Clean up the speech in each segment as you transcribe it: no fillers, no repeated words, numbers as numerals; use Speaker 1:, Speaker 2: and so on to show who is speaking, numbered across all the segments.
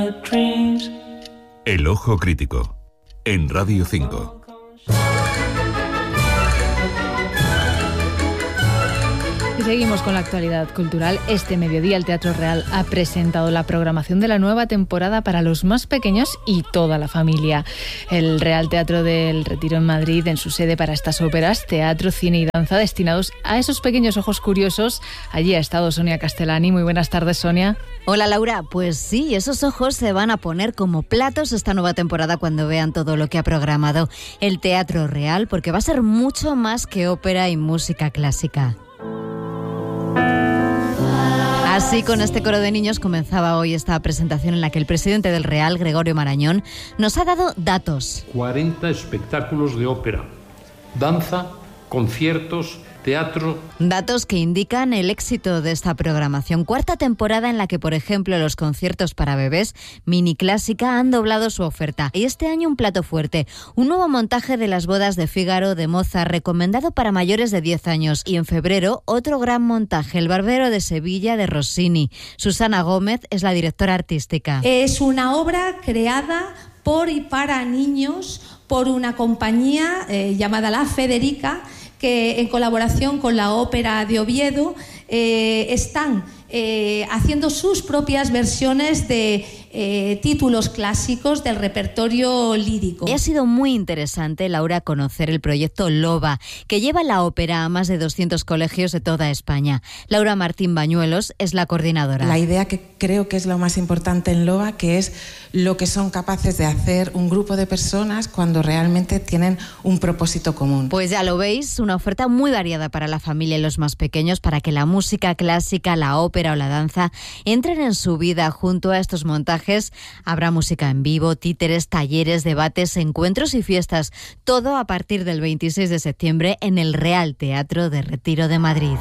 Speaker 1: El Ojo Crítico, en Radio 5.
Speaker 2: Y seguimos con la actualidad cultural. Este mediodía el Teatro Real ha presentado la programación de la nueva temporada para los más pequeños y toda la familia. El Real Teatro del Retiro en Madrid, en su sede para estas óperas, teatro, cine y danza destinados a esos pequeños ojos curiosos. Allí ha estado Sonia Castellani. Muy buenas tardes, Sonia.
Speaker 3: Hola, Laura. Pues sí, esos ojos se van a poner como platos esta nueva temporada cuando vean todo lo que ha programado el Teatro Real, porque va a ser mucho más que ópera y música clásica. Así, con este coro de niños comenzaba hoy esta presentación en la que el presidente del Real, Gregorio Marañón, nos ha dado datos.
Speaker 4: 40 espectáculos de ópera, danza, conciertos, teatro.
Speaker 3: Datos que indican el éxito de esta programación. Cuarta temporada en la que, por ejemplo, los conciertos para bebés Mini Clásica han doblado su oferta. Y este año un plato fuerte, un nuevo montaje de las bodas de Fígaro de Mozart, recomendado para mayores de 10 años. Y en febrero, otro gran montaje, El Barbero de Sevilla de Rossini. Susana Gómez es la directora artística.
Speaker 5: Es una obra creada por y para niños por una compañía llamada La Federica, que en colaboración con la Ópera de Oviedo están haciendo sus propias versiones de títulos clásicos del repertorio lírico.
Speaker 3: Y ha sido muy interesante, Laura, conocer el proyecto LOBA, que lleva la ópera a más de 200 colegios de toda España. Laura Martín Bañuelos es la coordinadora.
Speaker 6: La idea que creo que es lo más importante en LOBA, que es lo que son capaces de hacer un grupo de personas cuando realmente tienen un propósito común.
Speaker 3: Pues ya lo veis, una oferta muy variada para la familia y los más pequeños, para que la música clásica, la ópera o la danza entren en su vida. Junto a estos montajes habrá música en vivo, títeres, talleres, debates, encuentros y fiestas. Todo a partir del 26 de septiembre en el Real Teatro de Retiro de Madrid.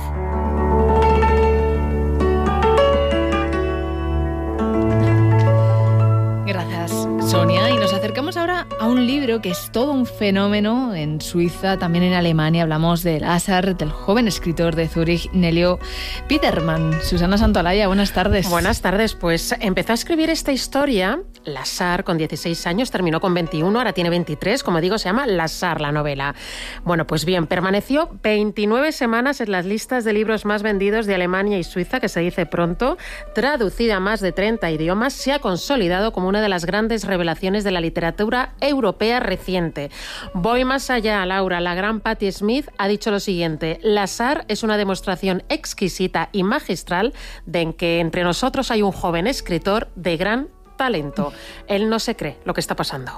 Speaker 2: Gracias, Sonia. Y nos acercamos ahora a un libro que es todo un fenómeno en Suiza, también en Alemania. Hablamos de Lázaro, del joven escritor de Zúrich, Nelio Petermann. Susana Santolaya, buenas tardes.
Speaker 7: Buenas tardes. Pues empezó a escribir esta historia, Lázaro, con 16 años, terminó con 21, ahora tiene 23. Como digo, se llama Lázaro, la novela. Bueno, pues bien, permaneció 29 semanas en las listas de libros más vendidos de Alemania y Suiza, que se dice pronto. Traducida a más de 30 idiomas, se ha consolidado como una de las grandes revelaciones de la literatura europea reciente. Voy más allá, Laura. La gran Patti Smith ha dicho lo siguiente: Lázaro es una demostración exquisita y magistral de que entre nosotros hay un joven escritor de gran talento. Él no se cree lo que está pasando.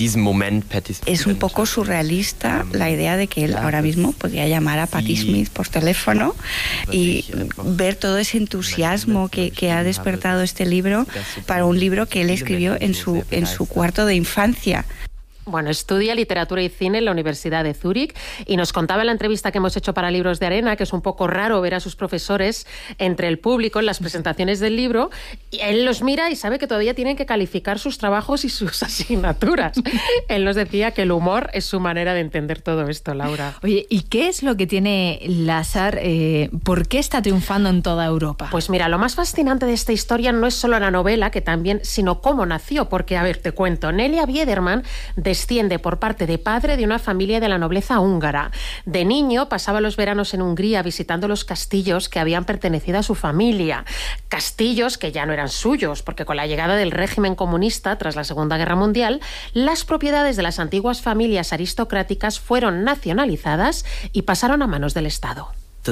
Speaker 8: Es un poco surrealista la idea de que él ahora mismo podría llamar a Patti Smith por teléfono y ver todo ese entusiasmo que ha despertado este libro para un libro que él escribió en su cuarto de infancia.
Speaker 7: Bueno, estudia literatura y cine en la Universidad de Zúrich y nos contaba en la entrevista que hemos hecho para Libros de Arena que es un poco raro ver a sus profesores entre el público en las presentaciones del libro, y él los mira y sabe que todavía tienen que calificar sus trabajos y sus asignaturas. Él nos decía que el humor es su manera de entender todo esto, Laura.
Speaker 2: Oye, ¿y qué es lo que tiene Lázaro? ¿Por qué está triunfando en toda Europa?
Speaker 7: Pues mira, lo más fascinante de esta historia no es solo la novela, que también, sino cómo nació, porque, a ver, te cuento. Nelia Biederman desciende por parte de padre de una familia de la nobleza húngara. De niño pasaba los veranos en Hungría visitando los castillos que habían pertenecido a su familia. Castillos que ya no eran suyos, porque con la llegada del régimen comunista tras la Segunda Guerra Mundial, las propiedades de las antiguas familias aristocráticas fueron nacionalizadas y pasaron a manos del Estado.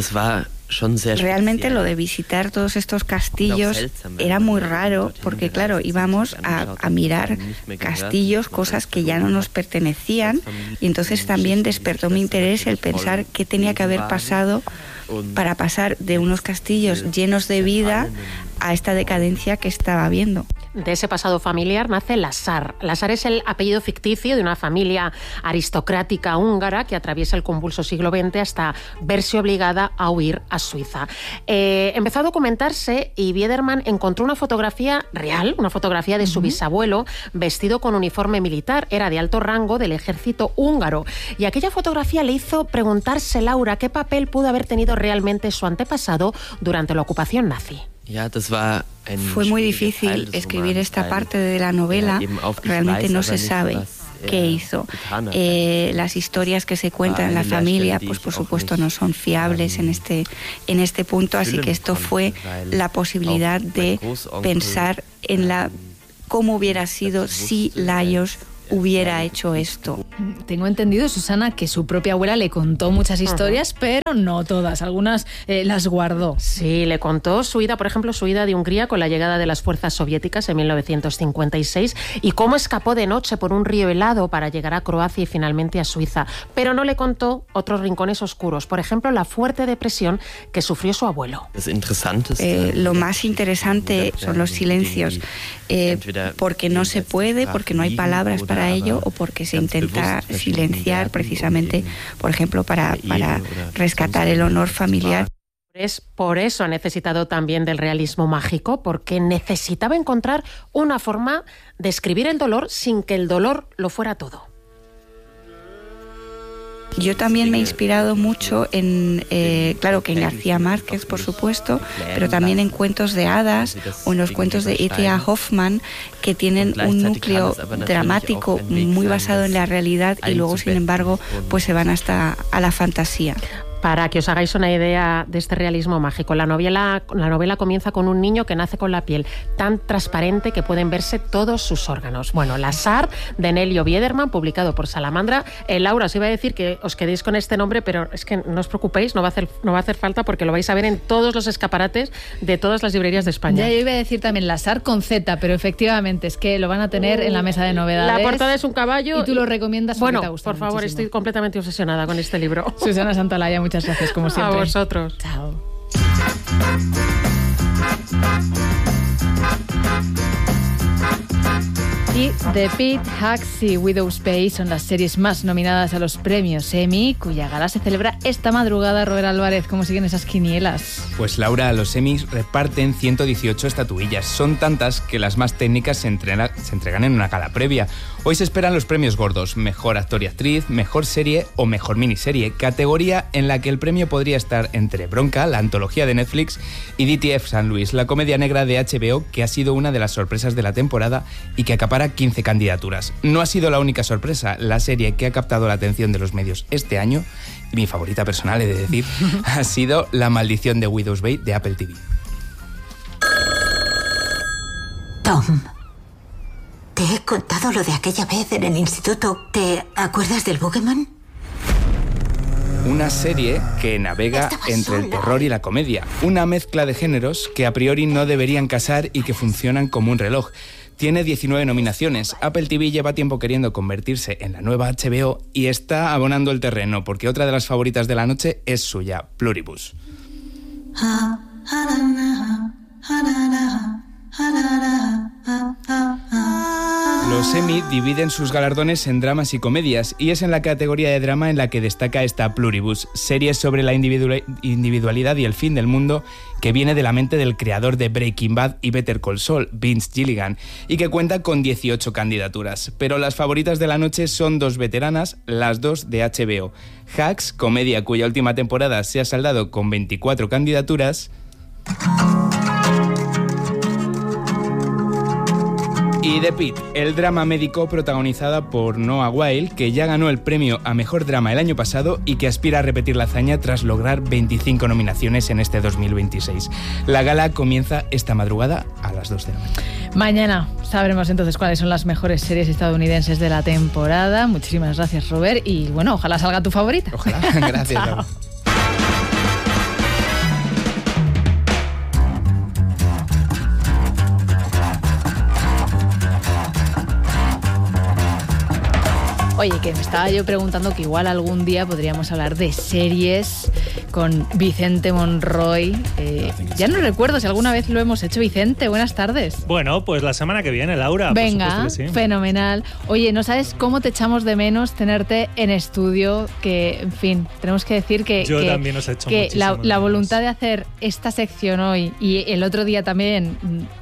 Speaker 8: Realmente lo de visitar todos estos castillos era muy raro porque, claro, íbamos a mirar castillos, cosas que ya no nos pertenecían, y entonces también despertó mi interés el pensar qué tenía que haber pasado para pasar de unos castillos llenos de vida a esta decadencia que estaba viendo.
Speaker 7: De ese pasado familiar nace Lázaro. Lázaro es el apellido ficticio de una familia aristocrática húngara que atraviesa el convulso siglo XX hasta verse obligada a huir a Suiza. Empezó a documentarse y Biederman encontró una fotografía real, una fotografía de su bisabuelo vestido con uniforme militar. Era de alto rango del ejército húngaro. Y aquella fotografía le hizo preguntarse, Laura, qué papel pudo haber tenido realmente su antepasado durante la ocupación nazi.
Speaker 8: Fue muy difícil escribir esta parte de la novela, realmente no se sabe qué hizo. Las historias que se cuentan en la familia, pues por supuesto no son fiables en este punto, así que esto fue la posibilidad de pensar en cómo hubiera sido si Lajos hubiera hecho esto.
Speaker 2: Tengo entendido, Susana, que su propia abuela le contó muchas historias, pero no todas, algunas las guardó.
Speaker 7: Sí, le contó su ida, por ejemplo, su ida de Hungría con la llegada de las fuerzas soviéticas en 1956 y cómo escapó de noche por un río helado para llegar a Croacia y finalmente a Suiza. Pero no le contó otros rincones oscuros, por ejemplo, la fuerte depresión que sufrió su abuelo.
Speaker 8: Lo más interesante son los silencios, porque no se puede, porque no hay palabras para ello o porque se intenta silenciar precisamente, por ejemplo, para rescatar el honor familiar.
Speaker 7: Por eso ha necesitado también del realismo mágico, porque necesitaba encontrar una forma de escribir el dolor sin que el dolor lo fuera todo.
Speaker 8: Yo también me he inspirado mucho claro que en García Márquez, por supuesto, pero también en cuentos de hadas o en los cuentos de E.T.A. Hoffmann, que tienen un núcleo dramático muy basado en la realidad y luego, sin embargo, pues se van hasta a la fantasía.
Speaker 7: Para que os hagáis una idea de este realismo mágico, la novela comienza con un niño que nace con la piel tan transparente que pueden verse todos sus órganos. Bueno, La Sar, de Nelio Biederman, publicado por Salamandra. Laura, os iba a decir que os quedéis con este nombre, pero es que no os preocupéis, no va a hacer falta porque lo vais a ver en todos los escaparates de todas las librerías de España.
Speaker 2: Ya, yo iba a decir también La Sar con Z, pero efectivamente es que lo van a tener en la mesa de novedades.
Speaker 7: La portada es un caballo.
Speaker 2: Y tú lo recomiendas porque te gusta
Speaker 7: por favor,
Speaker 2: muchísimo.
Speaker 7: Estoy completamente obsesionada con este libro.
Speaker 2: Susana Santaolalla, muchas gracias, como siempre.
Speaker 7: A vosotros.
Speaker 2: Chao. Y The Pitt, Hacks y Widow's Bay son las series más nominadas a los premios Emmy, cuya gala se celebra esta madrugada. Robert Álvarez, ¿cómo siguen esas quinielas?
Speaker 9: Pues Laura, los Emmys reparten 118 estatuillas. Son tantas que las más técnicas se entregan en una gala previa. Hoy se esperan los premios gordos: Mejor Actor y Actriz, Mejor Serie o Mejor Miniserie, categoría en la que el premio podría estar entre Bronca, la antología de Netflix, y DTF San Luis, la comedia negra de HBO, que ha sido una de las sorpresas de la temporada y que acapara 15 candidaturas. No ha sido la única sorpresa. La serie que ha captado la atención de los medios este año, y mi favorita personal, he de decir, ha sido La Maldición de Widow's Bay de Apple TV.
Speaker 10: Tom, te he contado lo de aquella vez en el instituto. ¿Te acuerdas del Boogeyman?
Speaker 9: Una serie que navega entre el terror y la comedia. Una mezcla de géneros que a priori no deberían casar y que funcionan como un reloj. Tiene 19 nominaciones. Apple TV lleva tiempo queriendo convertirse en la nueva HBO y está abonando el terreno, porque otra de las favoritas de la noche es suya, Pluribus. Los Emmy dividen sus galardones en dramas y comedias, y es en la categoría de drama en la que destaca esta Pluribus, serie sobre la individualidad y el fin del mundo, que viene de la mente del creador de Breaking Bad y Better Call Saul, Vince Gilligan, y que cuenta con 18 candidaturas. Pero las favoritas de la noche son dos veteranas, las dos de HBO. Hacks, comedia cuya última temporada se ha saldado con 24 candidaturas, y The Pitt, el drama médico protagonizada por Noah Wyle, que ya ganó el premio a Mejor Drama el año pasado y que aspira a repetir la hazaña tras lograr 25 nominaciones en este 2026. La gala comienza esta madrugada a las 2 de la mañana.
Speaker 2: Mañana sabremos entonces cuáles son las mejores series estadounidenses de la temporada. Muchísimas gracias, Robert, y bueno, ojalá salga tu favorita.
Speaker 9: Ojalá, gracias. Laura.
Speaker 2: Oye, que me estaba yo preguntando que igual algún día podríamos hablar de series con Vicente Monroy. Ya no recuerdo si alguna vez lo hemos hecho. Vicente, buenas tardes.
Speaker 11: Bueno, pues la semana que viene, Laura.
Speaker 2: Venga,
Speaker 11: sí.
Speaker 2: Fenomenal. Oye, no sabes cómo te echamos de menos tenerte en estudio, que, en fin, tenemos que decir que...
Speaker 11: Yo también os he hecho
Speaker 2: que
Speaker 11: muchísimo
Speaker 2: la voluntad de hacer esta sección hoy y el otro día también...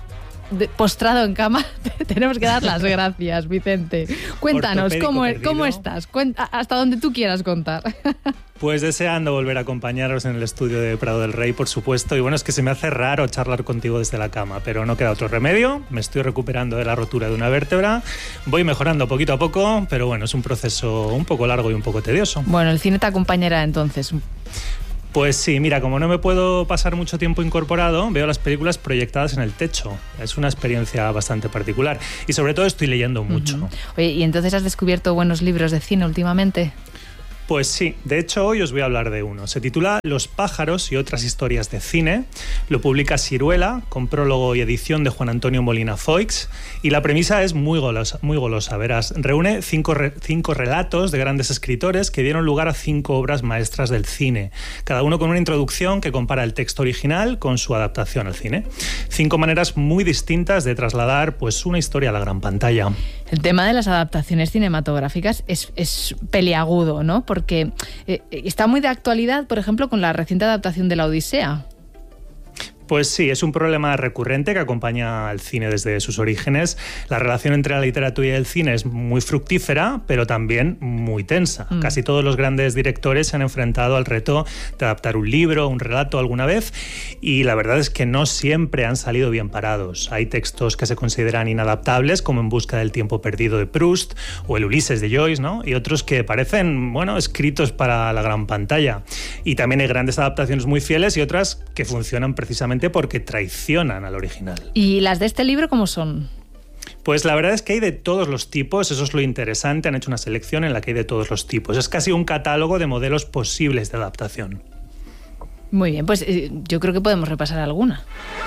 Speaker 2: postrado en cama, tenemos que dar las gracias, Vicente. Cuéntanos, ¿cómo estás? Hasta donde tú quieras contar.
Speaker 11: Pues deseando volver a acompañaros en el estudio de Prado del Rey, por supuesto. Y bueno, es que se me hace raro charlar contigo desde la cama, pero no queda otro remedio. Me estoy recuperando de la rotura de una vértebra. Voy mejorando poquito a poco, pero bueno, es un proceso un poco largo y un poco tedioso.
Speaker 2: Bueno, el cine te acompañará entonces.
Speaker 11: Pues sí, mira, como no me puedo pasar mucho tiempo incorporado, veo las películas proyectadas en el techo. Es una experiencia bastante particular. Y sobre todo estoy leyendo mucho.
Speaker 2: Oye, ¿y entonces has descubierto buenos libros de cine últimamente?
Speaker 11: Pues sí, de hecho hoy os voy a hablar de uno. Se titula Los pájaros y otras historias de cine. Lo publica Siruela, con prólogo y edición de Juan Antonio Molina Foix. Y la premisa es muy golosa, verás. Reúne cinco relatos de grandes escritores que dieron lugar a 5 obras maestras del cine. Cada uno con una introducción que compara el texto original con su adaptación al cine. 5 maneras muy distintas de trasladar pues una historia a la gran pantalla.
Speaker 2: El tema de las adaptaciones cinematográficas es peliagudo, ¿no? Porque está muy de actualidad, por ejemplo, con la reciente adaptación de La Odisea.
Speaker 11: Pues sí, es un problema recurrente que acompaña al cine desde sus orígenes. La relación entre la literatura y el cine es muy fructífera, pero también muy tensa. Casi todos los grandes directores se han enfrentado al reto de adaptar un libro, un relato alguna vez, y la verdad es que no siempre han salido bien parados. Hay textos que se consideran inadaptables, como En busca del tiempo perdido de Proust o El Ulises de Joyce, ¿no? Y otros que parecen, bueno, escritos para la gran pantalla. Y también hay grandes adaptaciones muy fieles y otras que funcionan precisamente porque traicionan al original.
Speaker 2: ¿Y las de este libro cómo son?
Speaker 11: Pues la verdad es que hay de todos los tipos, eso es lo interesante, han hecho una selección en la que hay de todos los tipos. Es casi un catálogo de modelos posibles de adaptación.
Speaker 2: Muy bien, pues yo creo que podemos repasar alguna.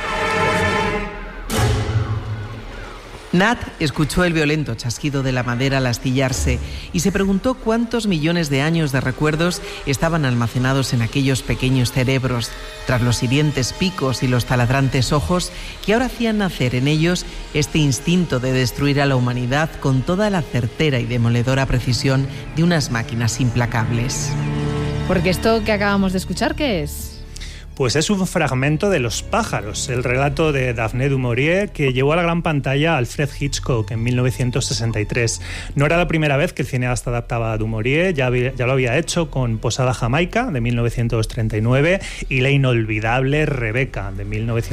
Speaker 12: Nat escuchó el violento chasquido de la madera al astillarse y se preguntó cuántos millones de años de recuerdos estaban almacenados en aquellos pequeños cerebros, tras los hirientes picos y los taladrantes ojos que ahora hacían nacer en ellos este instinto de destruir a la humanidad con toda la certera y demoledora precisión de unas máquinas implacables.
Speaker 2: Porque esto que acabamos de escuchar, ¿qué es?
Speaker 11: Pues es un fragmento de Los pájaros, el relato de Daphne du Maurier que llevó a la gran pantalla a Alfred Hitchcock en 1963. No era la primera vez que el cineasta adaptaba a du Maurier, ya lo había hecho con Posada Jamaica de 1939 y La inolvidable Rebeca de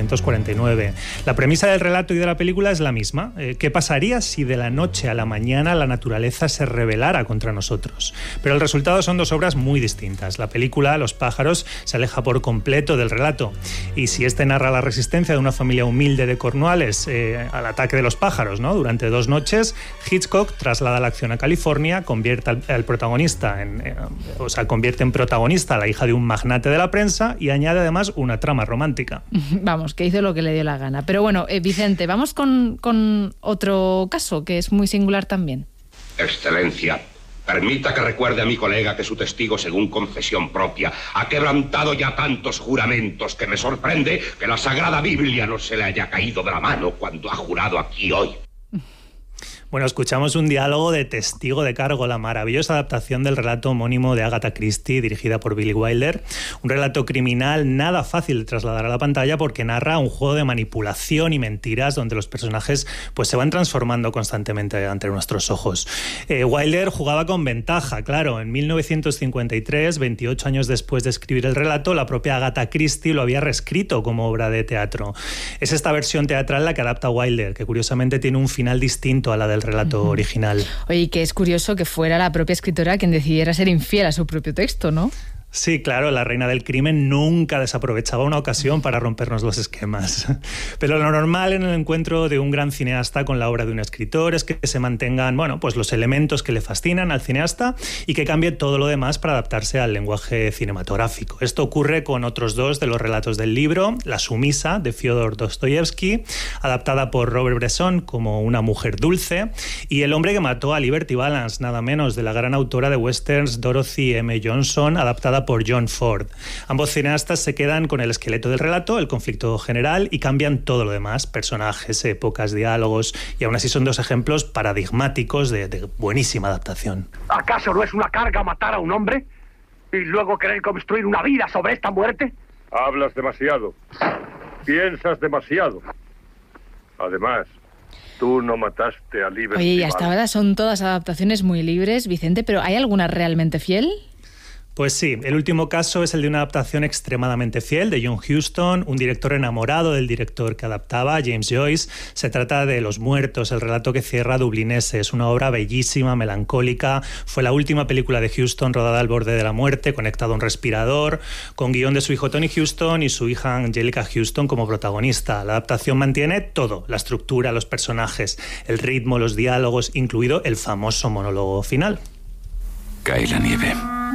Speaker 11: 1949. La premisa del relato y de la película es la misma. ¿Qué pasaría si de la noche a la mañana la naturaleza se rebelara contra nosotros? Pero el resultado son 2 obras muy distintas. La película, Los pájaros, se aleja por completo del relato. Y si este narra la resistencia de una familia humilde de Cornualles al ataque de los pájaros, ¿no? Durante 2 noches, Hitchcock traslada la acción a California, convierte al protagonista convierte en protagonista a la hija de un magnate de la prensa y añade además una trama romántica.
Speaker 2: Vamos, que hizo lo que le dio la gana. Pero bueno, Vicente, vamos con otro caso que es muy singular también.
Speaker 13: Excelencia, permita que recuerde a mi colega que su testigo, según confesión propia, ha quebrantado ya tantos juramentos que me sorprende que la Sagrada Biblia no se le haya caído de la mano cuando ha jurado aquí hoy.
Speaker 11: Bueno, escuchamos un diálogo de testigo de cargo, la maravillosa adaptación del relato homónimo de Agatha Christie, dirigida por Billy Wilder. Un relato criminal nada fácil de trasladar a la pantalla porque narra un juego de manipulación y mentiras donde los personajes pues, se van transformando constantemente ante nuestros ojos. Wilder jugaba con ventaja, claro. En 1953, 28 años después de escribir el relato, la propia Agatha Christie lo había reescrito como obra de teatro. Es esta versión teatral la que adapta Wilder, que curiosamente tiene un final distinto a la del relato original.
Speaker 2: Oye, que es curioso que fuera la propia escritora quien decidiera ser infiel a su propio texto, ¿no?
Speaker 11: Sí, claro, la reina del crimen nunca desaprovechaba una ocasión para rompernos los esquemas. Pero lo normal en el encuentro de un gran cineasta con la obra de un escritor es que se mantengan, pues los elementos que le fascinan al cineasta y que cambie todo lo demás para adaptarse al lenguaje cinematográfico. Esto ocurre con otros 2 de los relatos del libro, La sumisa, de Fyodor Dostoyevsky, adaptada por Robert Bresson como Una mujer dulce, y El hombre que mató a Liberty Balance, nada menos, de la gran autora de westerns Dorothy M. Johnson, adaptada por John Ford. Ambos cineastas se quedan con el esqueleto del relato, el conflicto general, y cambian todo lo demás, personajes, épocas, diálogos, y aún así son 2 ejemplos paradigmáticos de buenísima adaptación.
Speaker 14: ¿Acaso no es una carga matar a un hombre y luego querer construir una vida sobre esta muerte?
Speaker 15: Hablas demasiado. Piensas demasiado.
Speaker 14: Además, tú no mataste a Liberty.
Speaker 2: Oye, y hasta ahora son todas adaptaciones muy libres, Vicente, pero ¿hay alguna realmente fiel?
Speaker 11: Pues sí, el último caso es el de una adaptación extremadamente fiel de John Huston, un director enamorado del director que adaptaba, James Joyce. Se trata de Los Muertos, el relato que cierra Dublineses, una obra bellísima, melancólica. Fue la última película de Huston rodada al borde de la muerte, conectado a un respirador, con guión de su hijo Tony Huston y su hija Angelica Huston como protagonista. La adaptación mantiene todo, la estructura, los personajes, el ritmo, los diálogos, incluido el famoso monólogo final.
Speaker 1: Cae la nieve.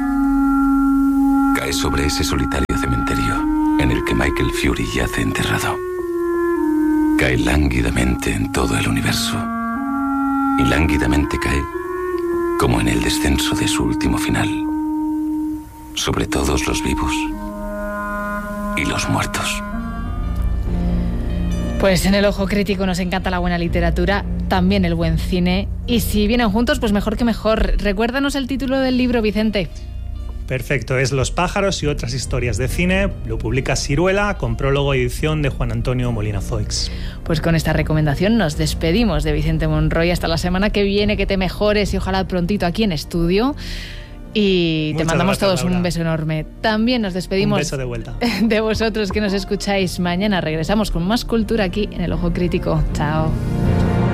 Speaker 1: Cae sobre ese solitario cementerio en el que Michael Fury yace enterrado. Cae lánguidamente en todo el universo. Y lánguidamente cae, como en el descenso de su último final, sobre todos los vivos y los muertos.
Speaker 2: Pues en El Ojo Crítico nos encanta la buena literatura, también el buen cine. Y si vienen juntos, pues mejor que mejor. Recuérdanos el título del libro, Vicente.
Speaker 11: Perfecto, es Los pájaros y otras historias de cine. Lo publica Siruela, con prólogo y edición de Juan Antonio Molina Foix.
Speaker 2: Pues con esta recomendación nos despedimos de Vicente Monroy. Hasta la semana que viene, que te mejores y ojalá prontito aquí en estudio. Y te mandamos todos un beso enorme. También nos despedimos
Speaker 11: un beso de vuelta
Speaker 2: de vosotros que nos escucháis. Mañana regresamos con más cultura aquí en El Ojo Crítico. Chao.